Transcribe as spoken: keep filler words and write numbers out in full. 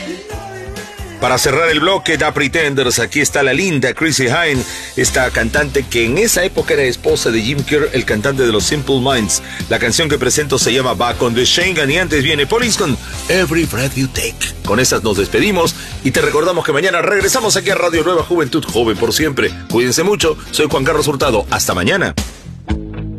Para cerrar el bloque, The Pretenders, aquí está la linda Chrissie Hynde, esta cantante que en esa época era esposa de Jim Kerr, el cantante de los Simple Minds. La canción que presento se llama Back on the Schengen y antes viene Police con Every Breath You Take. Con esas nos despedimos y te recordamos que mañana regresamos aquí a Radio Nueva Juventud, joven por siempre. Cuídense mucho, soy Juan Carlos Hurtado, hasta mañana.